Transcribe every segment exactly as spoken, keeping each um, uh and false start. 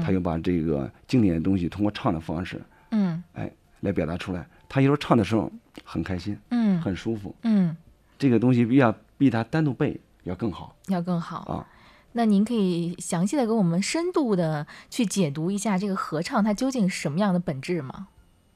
他又把这个经典的东西通过唱的方式， 嗯， 哎，来表达出来。他有时候唱的时候很开心， 嗯， 很舒服， 嗯， 这个东西比要比他单独背要更好， 要更好啊。 那您可以详细的给我们深度的去解读一下这个合唱它究竟是什么样的本质吗？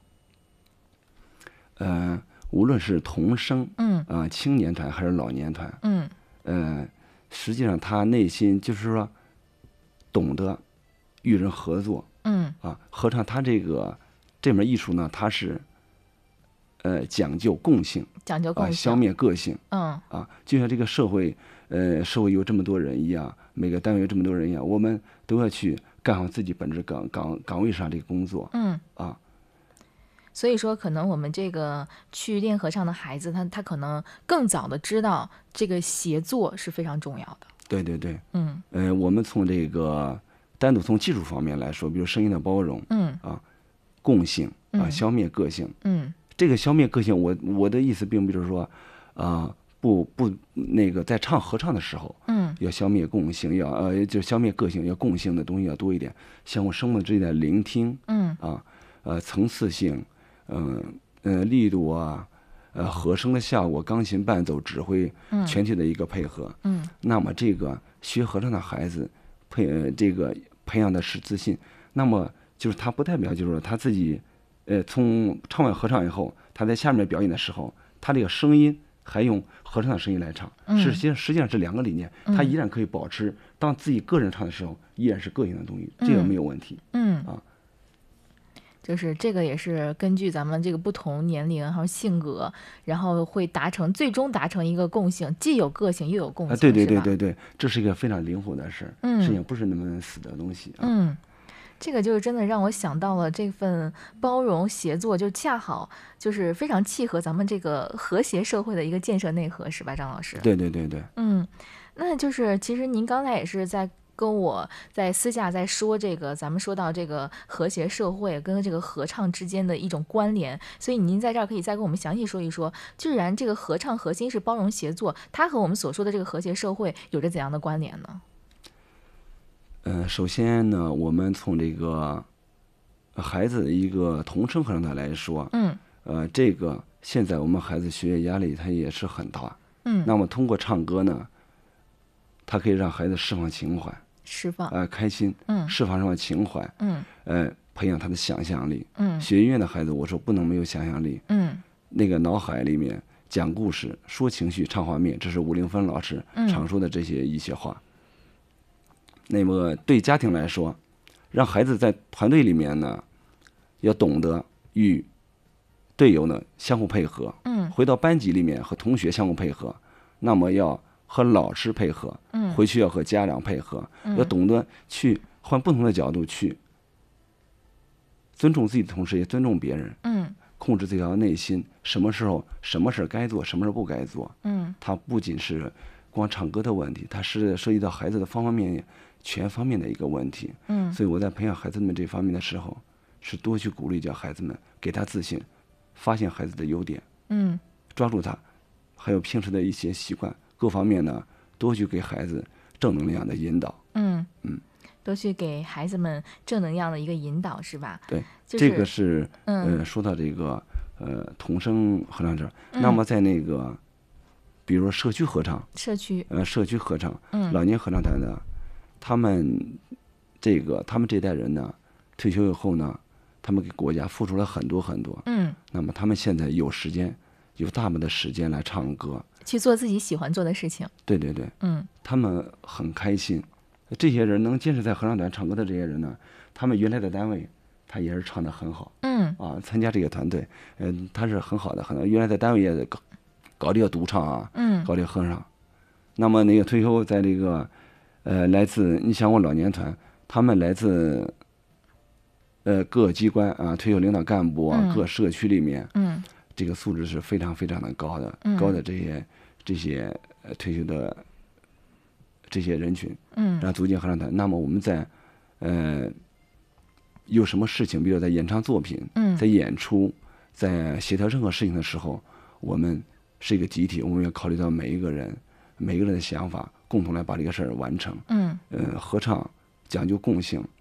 呃，无论是童声， 嗯， 啊、呃，青年团还是老年团， 嗯， 呃，实际上他内心就是说懂得与人合作， 嗯， 啊，合唱它这个这门艺术呢，它是呃讲究共性，啊， 讲究共性， 消灭个性， 嗯， 啊，就像这个社会，呃，社会有这么多人一样，每个单位有这么多人一样，我们都要去干好自己本职岗岗岗位上这个工作， 嗯， 啊。 所以说，可能我们这个去练合唱的孩子，他他可能更早的知道这个协作是非常重要的。 对对对， 嗯， 呃，我们从这个单独从技术方面来说，比如声音的包容， 嗯， 啊，共性啊， 嗯消灭个性， 嗯， 这个消灭个性，我我的意思并不是说，啊，不不那个在唱合唱的时候， 嗯， 要消灭共性，要呃就消灭个性，要共性的东西要多一点，相互生活之间的聆听， 嗯， 啊，呃层次性。嗯呃力度啊，呃和声的效果，钢琴伴奏、指挥，全体的一个配合。 嗯， 那么这个学合唱的孩子，培呃这个培养的是自信。那么就是他不代表就是说他自己，呃从唱完合唱以后，他在下面表演的时候，他这个声音还用合唱的声音来唱， 嗯、 实际上实际上是两个理念，他依然可以保持当自己个人唱的时候，依然是个性的东西，这个没有问题。 嗯啊。 就是这个也是根据咱们这个不同年龄还有性格，然后会达成最终达成一个共性，既有个性又有共性。 啊，对对对对对，这是一个非常灵活的事， 嗯， 实际上不是那么死的东西啊。 嗯，这个就是真的让我想到了这份包容协作，就恰好就是非常契合咱们这个和谐社会的一个建设内核，是吧，张老师？ 对对对对。 嗯，那就是其实您刚才也是在跟我在私下在说这个，咱们说到这个和谐社会跟这个合唱之间的一种关联，所以您在这儿可以再跟我们详细说一说，既然这个合唱核心是包容协作，它和我们所说的这个和谐社会有着怎样的关联呢？ 呃，首先呢，我们从这个孩子的一个童声合唱团来说， 嗯， 呃，这个现在我们孩子学业压力他也是很大， 嗯， 那么通过唱歌呢，它可以让孩子释放情怀。 释放， 呃，开心， 嗯， 释放什么情怀， 嗯， 呃，培养他的想象力， 嗯， 学音乐的孩子，我说不能没有想象力， 嗯， 那个脑海里面讲故事、说情绪、唱画面，这是吴凌峰老师常说的这些一些话。嗯、那么对家庭来说，让孩子在团队里面呢，要懂得与队友呢相互配合， 嗯， 回到班级里面和同学相互配合，那么要和老师配合， 嗯， 回去要和家长配合， 嗯、 要懂得去换不同的角度去尊重自己的同时，也尊重别人， 嗯， 控制这条内心，什么时候什么事该做，什么事不该做， 嗯， 它不仅是光唱歌的问题，它是涉及到孩子的方方面面、全方面的一个问题， 嗯， 所以我在培养孩子们这方面的时候，是多去鼓励叫孩子们，给他自信，发现孩子的优点， 嗯， 抓住他，还有平时的一些习惯。各方面呢，多去给孩子正能量的引导。 嗯嗯， 多去给孩子们正能量的一个引导，是吧？ 对， 就是、 这个是、 嗯、 呃，说到这个呃童声合唱这儿、 嗯， 那么在那个，比如说社区合唱， 社区呃社区合唱， 嗯， 老年合唱团的，他们这个他们这代人呢，退休以后呢，他们给国家付出了很多很多。 嗯， 那么他们现在有时间，有大把的时间来唱歌。 去做自己喜欢做的事情。 对对对， 嗯， 他们很开心。这些人能坚持在合唱团唱歌的这些人呢，他们原来的单位他也是唱得很好。 嗯， 啊，参加这个团队，嗯、呃，他是很好的，很原来在单位也搞搞这个独唱啊， 嗯， 搞这个合唱。那么那个退休在这个，呃，来自你像我老年团，他们来自呃各机关啊，退休领导干部啊， 嗯、 各社区里面， 嗯， 这个素质是非常非常的高的， 嗯、 高的这些。这些呃退休的这些人群， 嗯， 然后组建合唱团。那么我们在呃有什么事情，比如在演唱作品， 嗯， 在演出，在协调任何事情的时候，我们是一个集体，我们要考虑到每一个人每一个人的想法，共同来把这个事儿完成。 嗯， 呃，合唱讲究共性，